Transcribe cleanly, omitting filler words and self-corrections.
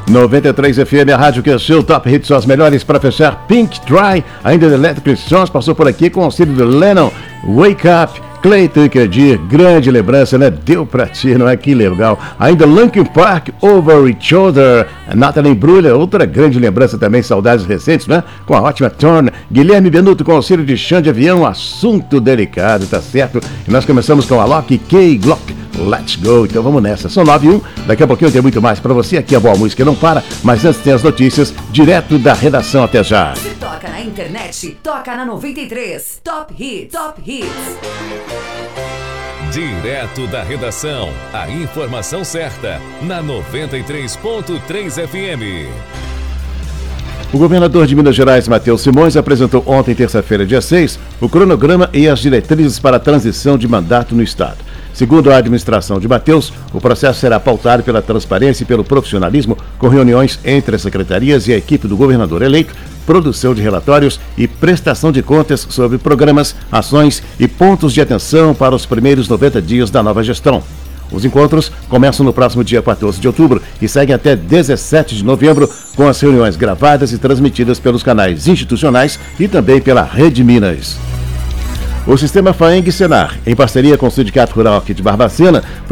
93 FM, a rádio que é o seu Top Hits, são as melhores para fechar. Pink Dry, ainda The Electric Sons, passou por aqui com o auxílio do Lennon. Wake Up, Clayton e Kedir, grande lembrança, né? Deu pra ti, não é? Que legal. Ainda Linkin Park, Over Each Other. Natalie Imbruglia, outra grande lembrança também, saudades recentes, né? Com a ótima Turn. Guilherme Benuto com auxílio de Chão de Avião, assunto delicado, tá certo? E nós começamos com a Loki K. Glock. Let's go, então vamos nessa. São 9h01, daqui a pouquinho tem muito mais pra você. Aqui a Boa Música não para, mas antes tem as notícias direto da redação. Até já. Se toca na internet, toca na 93. Top Hits, Top Hits. Direto da redação, a informação certa na 93.3 FM. O governador de Minas Gerais, Matheus Simões, apresentou ontem, terça-feira, dia 6, o cronograma e as diretrizes para a transição de mandato no Estado. Segundo a administração de Matheus, o processo será pautado pela transparência e pelo profissionalismo, com reuniões entre as secretarias e a equipe do governador eleito, produção de relatórios e prestação de contas sobre programas, ações e pontos de atenção para os primeiros 90 dias da nova gestão. Os encontros começam no próximo dia 14 de outubro e seguem até 17 de novembro, com as reuniões gravadas e transmitidas pelos canais institucionais e também pela Rede Minas. O Sistema FAENG Senar, em parceria com o Sindicato Rural aqui de Barbacena,